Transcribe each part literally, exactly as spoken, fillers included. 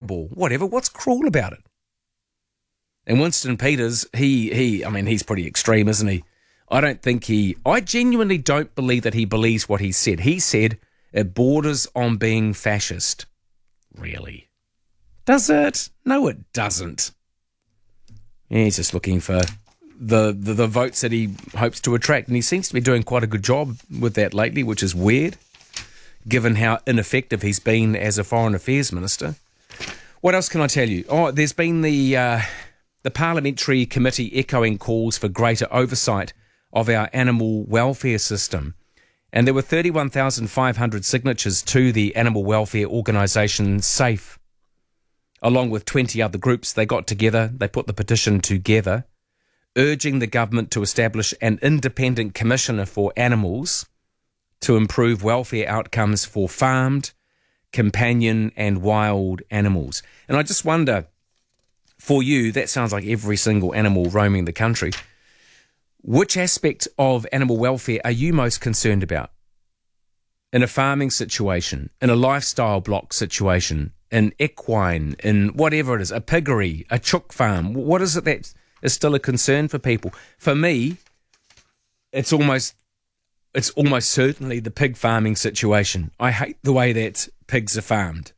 or whatever. What's cruel about it? And Winston Peters, he, he, I mean, he's pretty extreme, isn't he? I don't think he, I genuinely don't believe that he believes what he said. He said it borders on being fascist. Really? Does it? No, it doesn't. Yeah, he's just looking for the, the, the votes that he hopes to attract, and he seems to be doing quite a good job with that lately, which is weird, given how ineffective he's been as a foreign affairs minister. What else can I tell you? Oh, there's been the uh, the parliamentary committee echoing calls for greater oversight of our animal welfare system. And there were thirty-one thousand five hundred signatures to the animal welfare organisation SAFE. Along with twenty other groups, they got together, they put the petition together, urging the government to establish an independent commissioner for animals to improve welfare outcomes for farmed, companion and wild animals. And I just wonder, for you, that sounds like every single animal roaming the country, which aspect of animal welfare are you most concerned about? In a farming situation, in a lifestyle block situation, in equine, in whatever it is, a piggery, a chook farm, what is it that is still a concern for people? For me, it's almost it's almost certainly the pig farming situation. I hate the way that pigs are farmed.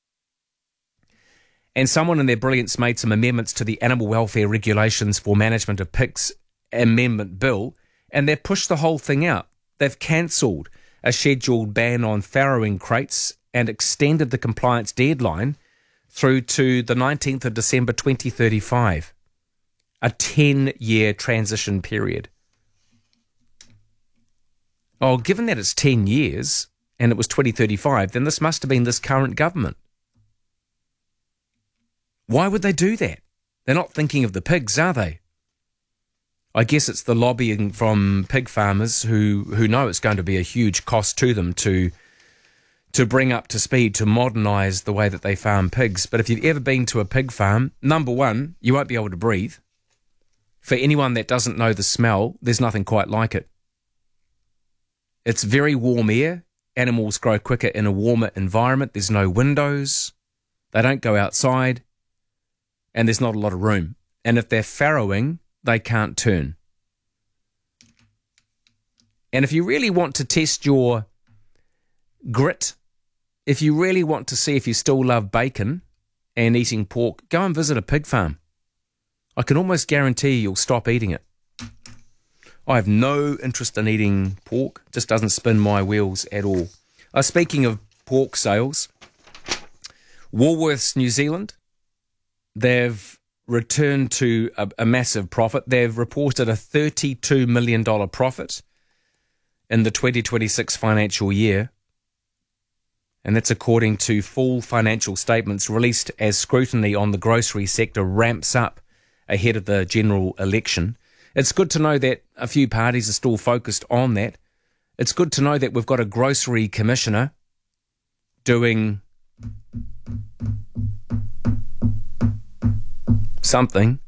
And someone in their brilliance made some amendments to the Animal Welfare Regulations for Management of Pigs Amendment Bill, and they've pushed the whole thing out. They've cancelled a scheduled ban on farrowing crates and extended the compliance deadline through to the nineteenth of December twenty thirty-five. A ten-year transition period. Oh, given that it's ten years and it was twenty thirty-five, then this must have been this current government. Why would they do that? They're not thinking of the pigs, are they? I guess it's the lobbying from pig farmers who, who know it's going to be a huge cost to them to to bring up to speed, to modernise the way that they farm pigs. But if you've ever been to a pig farm, number one, you won't be able to breathe. For anyone that doesn't know the smell, there's nothing quite like it. It's very warm air. Animals grow quicker in a warmer environment. There's no windows. They don't go outside. And there's not a lot of room. And if they're farrowing, they can't turn. And if you really want to test your grit, if you really want to see if you still love bacon and eating pork, go and visit a pig farm. I can almost guarantee you'll stop eating it. I have no interest in eating pork. It just doesn't spin my wheels at all. Uh, speaking of pork sales, Woolworths New Zealand, they've returned to a, a massive profit. They've reported a thirty-two million dollars profit in the twenty twenty-six financial year. And that's according to full financial statements released as scrutiny on the grocery sector ramps up ahead of the general election. It's good to know that a few parties are still focused on that. It's good to know that we've got a grocery commissioner doing something.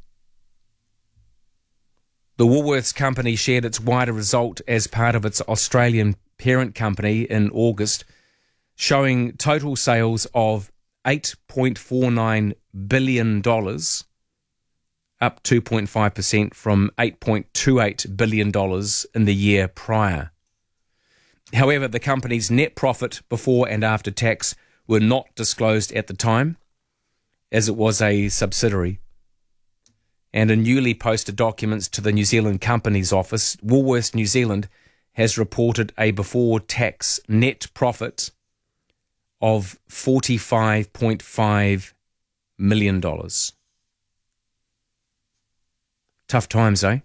The Woolworths company shared its wider result as part of its Australian parent company in August, showing total sales of eight point four nine billion dollars, up two point five percent from eight point two eight billion dollars in the year prior. However, the company's net profit before and after tax were not disclosed at the time, as it was a subsidiary. And in newly posted documents to the New Zealand Companies Office, Woolworths New Zealand has reported a before-tax net profit of forty-five point five million dollars. Tough times, eh?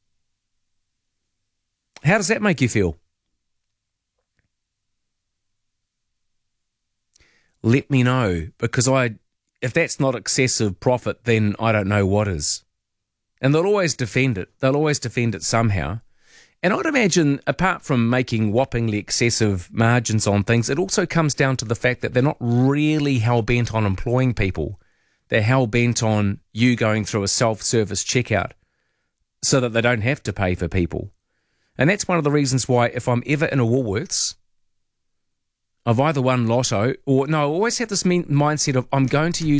How does that make you feel? Let me know, because I, if that's not excessive profit, then I don't know what is. And they'll always defend it. They'll always defend it somehow. And I'd imagine, apart from making whoppingly excessive margins on things, it also comes down to the fact that they're not really hell-bent on employing people. They're hell-bent on you going through a self-service checkout so that they don't have to pay for people. And that's one of the reasons why if I'm ever in a Woolworths, I've either won lotto or, no, I always have this mindset of I'm going to use